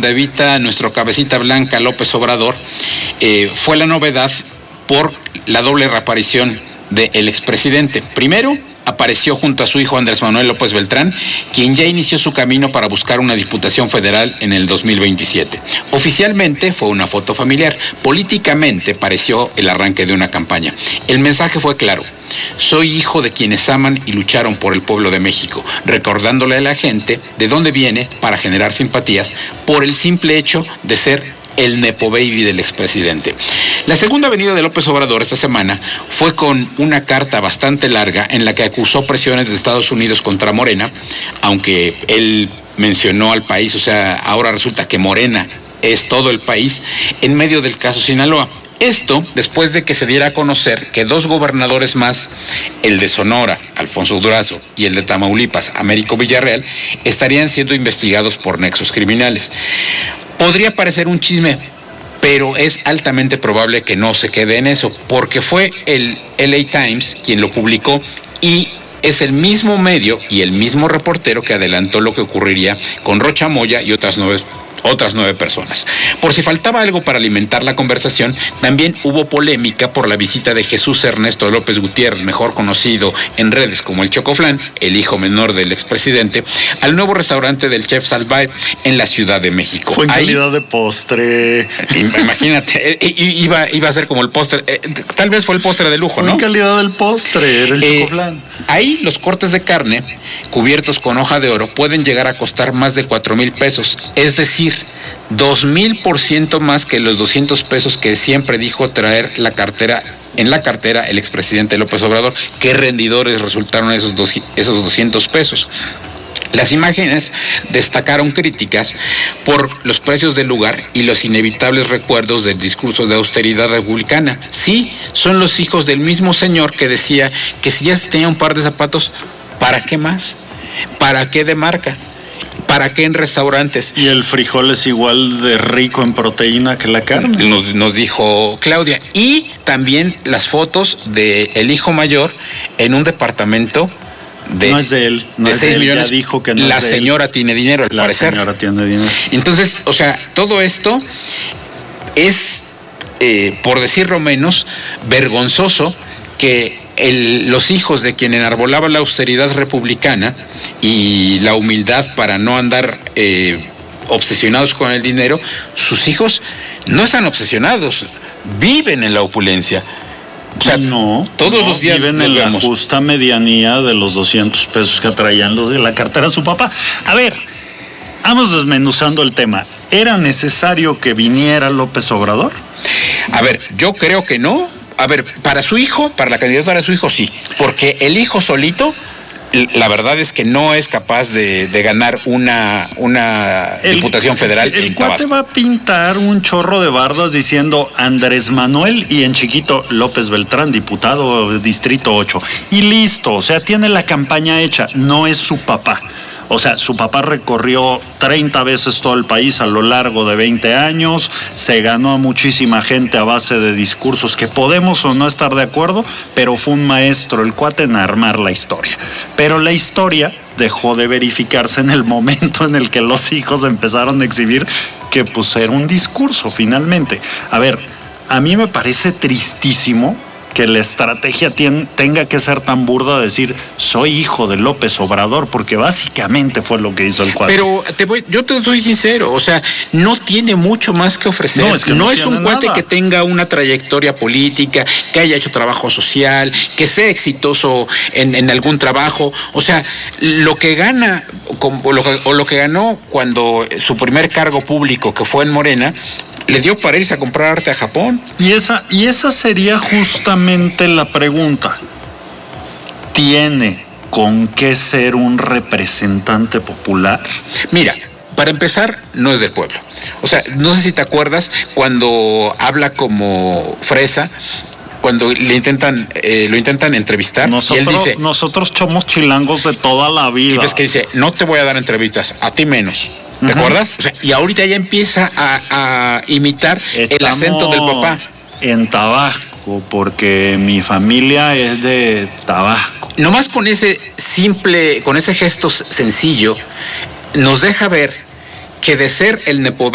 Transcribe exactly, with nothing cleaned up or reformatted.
donde habita nuestro cabecita blanca López Obrador, eh, fue la novedad por la doble reaparición del expresidente. Primero, apareció junto a su hijo Andrés Manuel López Beltrán, quien ya inició su camino para buscar una diputación federal en el dos mil veintisiete. Oficialmente fue una foto familiar, políticamente pareció el arranque de una campaña. El mensaje fue claro: soy hijo de quienes aman y lucharon por el pueblo de México, recordándole a la gente de dónde viene para generar simpatías por el simple hecho de ser el nepo baby del expresidente. La segunda venida de López Obrador esta semana fue con una carta bastante larga en la que acusó presiones de Estados Unidos contra Morena, aunque él mencionó al país, o sea, ahora resulta que Morena es todo el país, en medio del caso Sinaloa. Esto después de que se diera a conocer que dos gobernadores más, el de Sonora, Alfonso Durazo, y el de Tamaulipas, Américo Villarreal, estarían siendo investigados por nexos criminales. Podría parecer un chisme, pero es altamente probable que no se quede en eso, porque fue el L A Times quien lo publicó y es el mismo medio y el mismo reportero que adelantó lo que ocurriría con Rocha Moya y otras nueve otras nueve personas. Por si faltaba algo para alimentar la conversación, también hubo polémica por la visita de Jesús Ernesto López Gutiérrez, mejor conocido en redes como el Chocoflán, el hijo menor del expresidente, al nuevo restaurante del chef Salvaire en la Ciudad de México. Fue en Ahí, calidad de postre. Imagínate, iba, iba a ser como el postre, eh, tal vez fue el postre de lujo, fue ¿no? En calidad del postre, era el eh, Chocoflán. Ahí los cortes de carne cubiertos con hoja de oro pueden llegar a costar más de cuatro mil pesos, es decir, dos mil por ciento más que los doscientos pesos que siempre dijo traer la cartera, en la cartera el expresidente López Obrador. Qué rendidores resultaron esos, dos, esos doscientos pesos. Las imágenes destacaron críticas por los precios del lugar y los inevitables recuerdos del discurso de austeridad republicana. Sí, son los hijos del mismo señor que decía que si ya se tenía un par de zapatos, ¿para qué más? ¿Para qué de marca? ¿Para qué en restaurantes? Y el frijol es igual de rico en proteína que la carne. Nos, nos dijo Claudia. Y también las fotos del hijo mayor en un departamento de, no es de él, no de es seis de él, millones. Ya dijo que no la es de señora él. Tiene dinero, al la parecer. La señora tiene dinero. Entonces, o sea, todo esto es, eh, por decirlo menos, vergonzoso que El, los hijos de quien enarbolaba la austeridad republicana y la humildad para no andar eh, obsesionados con el dinero, sus hijos no están obsesionados, viven en la opulencia. O sea, no, todos no, los días viven en la justa medianía de los doscientos pesos que traían los de la cartera a su papá. A ver, vamos desmenuzando el tema. ¿Era necesario que viniera López Obrador? A ver, yo creo que no. A ver, para su hijo, para la candidatura de su hijo, sí. Porque el hijo solito, la verdad es que no es capaz de, de ganar una, una el, diputación federal el, el en Tabasco. El cuate va a pintar un chorro de bardas diciendo Andrés Manuel y en chiquito López Beltrán, diputado distrito ocho. Y listo, o sea, tiene la campaña hecha, no es su papá. O sea, su papá recorrió treinta veces todo el país a lo largo de veinte años, se ganó a muchísima gente a base de discursos que podemos o no estar de acuerdo, pero fue un maestro el cuate en armar la historia. Pero la historia dejó de verificarse en el momento en el que los hijos empezaron a exhibir que pues era un discurso finalmente. A ver, a mí me parece tristísimo que la estrategia tien, tenga que ser tan burda de decir soy hijo de López Obrador, porque básicamente fue lo que hizo el cuadro. Pero te voy, yo te soy sincero, o sea, no tiene mucho más que ofrecer. No es, que no no es un cuate nada. Que tenga una trayectoria política, que haya hecho trabajo social, que sea exitoso en, en algún trabajo. O sea, lo que gana o lo que, o lo que ganó cuando su primer cargo público, que fue en Morena, le dio para irse a comprar arte a Japón. Y esa, y esa sería justamente la pregunta. ¿Tiene con qué ser un representante popular? Mira, para empezar, no es del pueblo. O sea, no sé si te acuerdas cuando habla como fresa, cuando le intentan, eh, lo intentan entrevistar, nosotros, y él dice... Nosotros somos chilangos de toda la vida. Y ves que dice, no te voy a dar entrevistas, a ti menos. ¿Te uh-huh. acuerdas? O sea, y ahorita ya empieza a, a imitar Estamos el acento del papá. En Tabasco, porque mi familia es de Tabasco. Nomás con ese simple, con ese gesto sencillo, nos deja ver que de ser el nepo